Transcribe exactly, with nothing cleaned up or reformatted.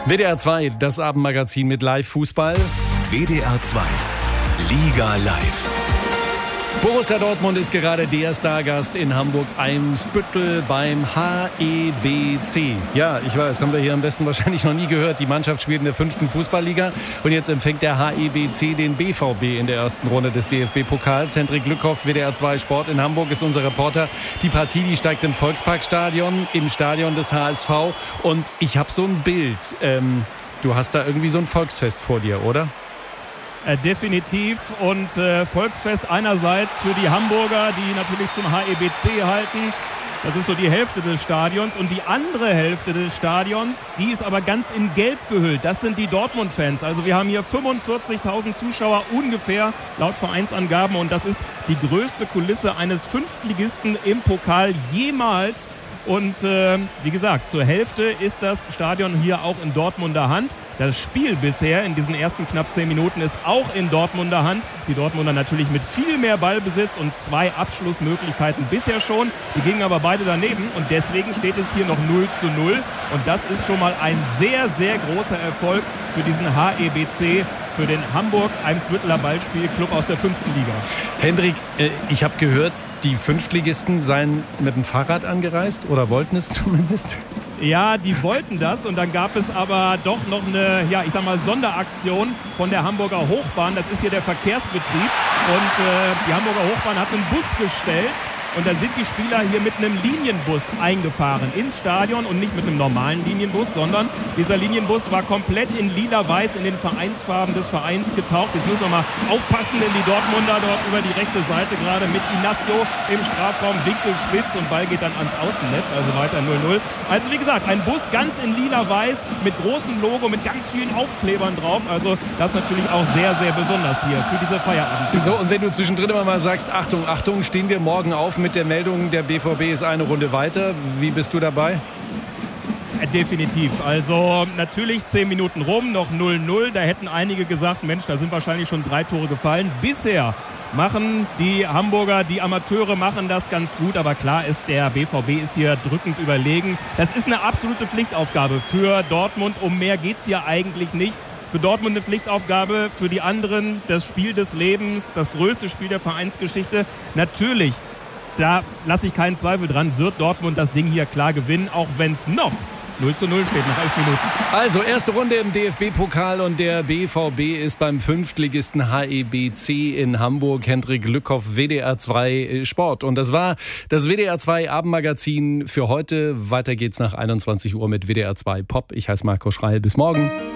W D R zwei, das Abendmagazin mit Live-Fußball. W D R zwei, Liga live. Borussia Dortmund ist gerade der Stargast in Hamburg-Eimsbüttel beim H E B C. Ja, ich weiß, haben wir hier am Westen wahrscheinlich noch nie gehört. Die Mannschaft spielt in der fünften Fußballliga und jetzt empfängt der H E B C den B V B in der ersten Runde des D F B-Pokals. Hendrik Lückhoff, W D R zwei Sport in Hamburg, ist unser Reporter. Die Partie, die steigt im Volksparkstadion, im Stadion des H S V. Und ich habe so ein Bild. Ähm, du hast da irgendwie so ein Volksfest vor dir, oder? Äh, definitiv und äh, Volksfest einerseits für die Hamburger, die natürlich zum H E B C halten. Das ist so die Hälfte des Stadions und die andere Hälfte des Stadions, die ist aber ganz in Gelb gehüllt. Das sind die Dortmund-Fans. Also wir haben hier fünfundvierzigtausend Zuschauer ungefähr laut Vereinsangaben und das ist die größte Kulisse eines Fünftligisten im Pokal jemals. Und äh, wie gesagt, zur Hälfte ist das Stadion hier auch in Dortmunder Hand. Das Spiel bisher in diesen ersten knapp zehn Minuten ist auch in Dortmunder Hand. Die Dortmunder natürlich mit viel mehr Ballbesitz und zwei Abschlussmöglichkeiten bisher schon. Die gingen aber beide daneben und deswegen steht es hier noch null zu null. Und das ist schon mal ein sehr, sehr großer Erfolg für diesen H E B C, für den Hamburg-Eimsbütteler Ballspielclub aus der fünften Liga. Hendrik, äh, ich habe gehört, die Fünftligisten seien mit dem Fahrrad angereist oder wollten es zumindest? Ja, die wollten das und dann gab es aber doch noch eine, ja, ich sag mal, Sonderaktion von der Hamburger Hochbahn. Das ist hier der Verkehrsbetrieb und äh, die Hamburger Hochbahn hat einen Bus gestellt. Und dann sind die Spieler hier mit einem Linienbus eingefahren ins Stadion und nicht mit einem normalen Linienbus, sondern dieser Linienbus war komplett in lila-weiß in den Vereinsfarben des Vereins getaucht. Jetzt müssen wir mal aufpassen, denn die Dortmunder dort über die rechte Seite gerade mit Inacio im Strafraum, Winkel spitz und Ball geht dann ans Außennetz, also weiter null null. Also wie gesagt, ein Bus ganz in lila-weiß mit großem Logo, mit ganz vielen Aufklebern drauf. Also das ist natürlich auch sehr, sehr besonders hier für diese Feierabend. So, und wenn du zwischendrin immer mal sagst, Achtung, Achtung, stehen wir morgen auf mit der Meldung, der B V B ist eine Runde weiter. Wie bist du dabei? Definitiv. Also natürlich zehn Minuten rum, noch null null. Da hätten einige gesagt, Mensch, da sind wahrscheinlich schon drei Tore gefallen. Bisher machen die Hamburger, die Amateure machen das ganz gut. Aber klar ist, der B V B ist hier drückend überlegen. Das ist eine absolute Pflichtaufgabe für Dortmund. Um mehr geht es hier eigentlich nicht. Für Dortmund eine Pflichtaufgabe, für die anderen das Spiel des Lebens, das größte Spiel der Vereinsgeschichte. Natürlich, da lasse ich keinen Zweifel dran, wird Dortmund das Ding hier klar gewinnen, auch wenn es noch null zu null steht nach elf Minuten. Also erste Runde im D F B-Pokal und der B V B ist beim Fünftligisten H E B C in Hamburg. Hendrik Lückhoff, W D R zwei Sport. Und das war das W D R zwei Abendmagazin für heute. Weiter geht's nach einundzwanzig Uhr mit W D R zwei Pop. Ich heiße Marco Schreil. Bis morgen.